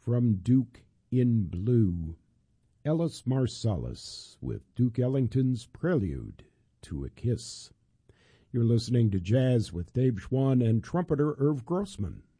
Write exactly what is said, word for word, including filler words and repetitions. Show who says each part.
Speaker 1: from Duke in Blue, Ellis Marsalis with Duke Ellington's Prelude to a Kiss. You're listening to Jazz with Dave Schwann and trumpeter Irv Grossman.